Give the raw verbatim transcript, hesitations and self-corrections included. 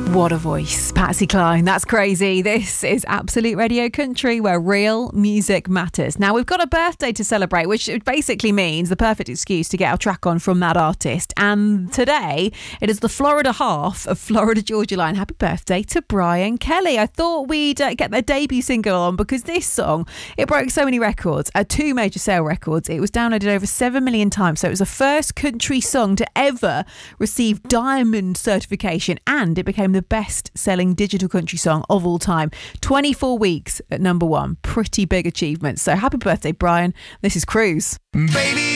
What a voice. Patsy Cline, that's crazy. This is Absolute Radio Country, where real music matters. Now, we've got a birthday to celebrate, which basically means the perfect excuse to get our track on from that artist. And today, it is the Florida half of Florida Georgia Line. Happy birthday to Brian Kelly. I thought we'd uh, get their debut single on because this song, it broke so many records, uh, two major sale records. It was downloaded over seven million times. So it was the first country song to ever receive diamond certification, and it became the best-selling digital country song of all time. twenty-four weeks at number one. Pretty big achievement. So happy birthday, Brian. This is Cruise. Baby.